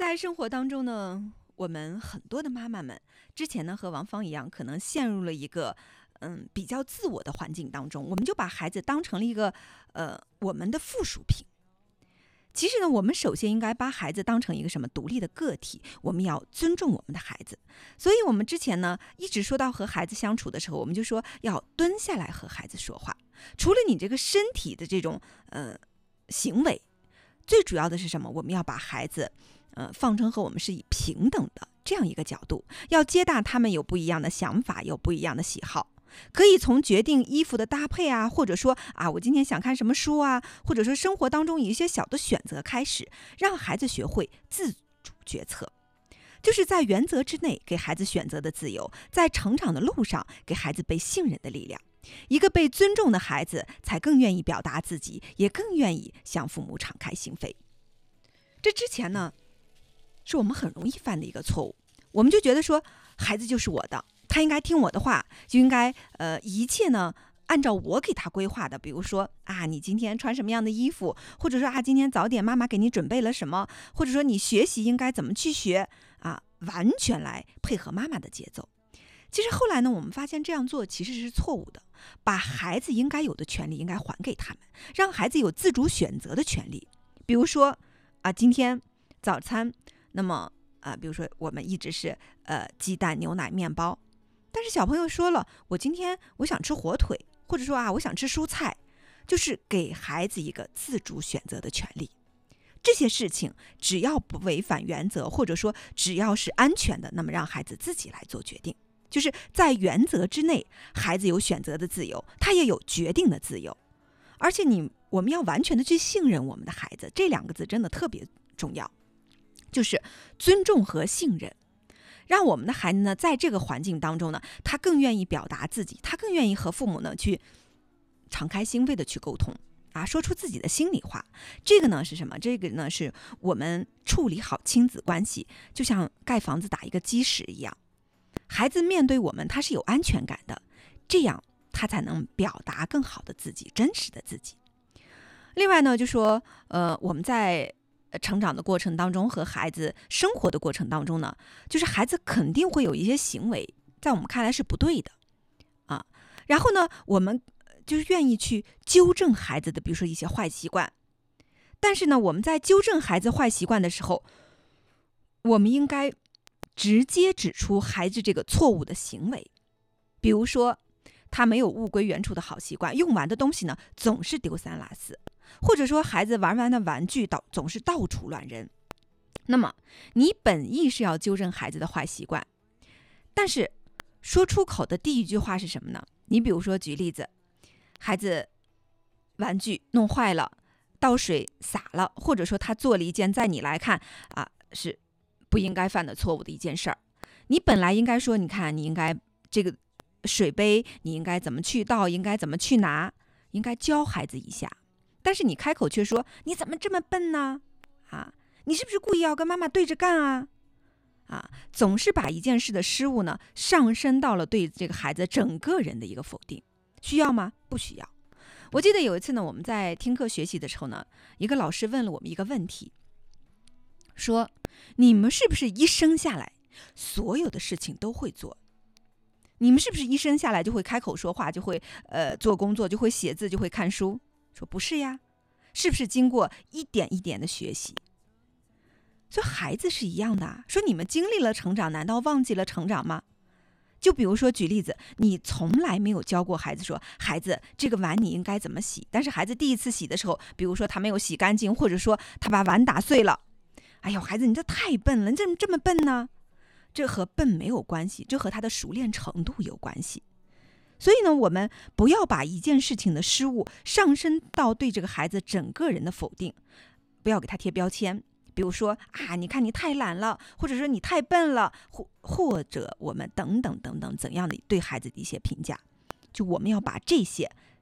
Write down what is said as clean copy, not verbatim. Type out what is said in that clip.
在生活当中呢，我们很多的妈妈们之前呢和王芳一样，可能陷入了一个比较自我的环境当中，我们就把孩子当成了一个我们的附属品。其实呢，我们首先应该把孩子当成一个什么独立的个体，我们要尊重我们的孩子。所以我们之前呢一直说到和孩子相处的时候，我们就说要蹲下来和孩子说话。除了你这个身体的这种行为，最主要的是什么？我们要把孩子放成和我们是以平等的这样一个角度，要接纳他们有不一样的想法，有不一样的喜好。可以从决定衣服的搭配啊，或者说我今天想看什么书啊，或者说生活当中有一些小的选择开始，让孩子学会自主决策。就是在原则之内给孩子选择的自由，在成长的路上给孩子被信任的力量。一个被尊重的孩子才更愿意表达自己，也更愿意向父母敞开心扉。这之前呢是我们很容易犯的一个错误，我们就觉得说孩子就是我的，他应该听我的话，就应该一切呢按照我给他规划的。比如说你今天穿什么样的衣服，或者说今天早点妈妈给你准备了什么，或者说你学习应该怎么去学完全来配合妈妈的节奏。其实后来呢，我们发现这样做其实是错误的，把孩子应该有的权利应该还给他们，让孩子有自主选择的权利。比如说今天早餐，那么比如说我们一直是鸡蛋、牛奶、面包，但是小朋友说了，今天我想吃火腿，或者说我想吃蔬菜，就是给孩子一个自主选择的权利。这些事情只要不违反原则，或者说只要是安全的，那么让孩子自己来做决定。就是在原则之内，孩子有选择的自由，他也有决定的自由。而且我们要完全的去信任我们的孩子，这两个字真的特别重要，就是尊重和信任。让我们的孩子呢，在这个环境当中呢，他更愿意表达自己，他更愿意和父母呢去敞开心扉的去沟通说出自己的心里话。这个呢是什么？这个呢是我们处理好亲子关系，就像盖房子打一个基石一样。孩子面对我们，他是有安全感的，这样他才能表达更好的自己，真实的自己。另外呢，就说我们在成长的过程当中和孩子生活的过程当中呢，就是孩子肯定会有一些行为在我们看来是不对的然后呢我们就是愿意去纠正孩子的比如说一些坏习惯。但是呢我们在纠正孩子坏习惯的时候，我们应该直接指出孩子这个错误的行为。比如说他没有物归原处的好习惯，用完的东西呢总是丢三落四，或者说孩子玩完的玩具总是到处乱扔。那么你本意是要纠正孩子的坏习惯，但是说出口的第一句话是什么呢？你比如说举例子，孩子玩具弄坏了，倒水洒了，或者说他做了一件在你来看是不应该犯的错误的一件事儿。你本来应该说，你看你应该这个水杯你应该怎么去倒，应该怎么去拿，应该教孩子一下。但是你开口却说你怎么这么笨呢你是不是故意要跟妈妈对着干总是把一件事的失误呢上升到了对这个孩子整个人的一个否定。需要吗？不需要。我记得有一次呢，我们在听课学习的时候呢，一个老师问了我们一个问题，说你们是不是一生下来所有的事情都会做？你们是不是一生下来就会开口说话，就会做工作，就会写字，就会看书？说不是呀，是不是经过一点一点的学习？所以孩子是一样的说你们经历了成长，难道忘记了成长吗？就比如说举例子，你从来没有教过孩子说，孩子这个碗你应该怎么洗，但是孩子第一次洗的时候，比如说他没有洗干净，或者说他把碗打碎了，哎呦孩子你这太笨了，你怎么这么笨呢？这和笨没有关系，这和他的熟练程度有关系。所以呢，我们不要把一件事情的失误上升到对这个孩子整个人的否定，不要给他贴标签。比如说你看你太懒了，或者说你太笨了，或者我们等等等等怎样的对孩子的一些评价，就我们要把这些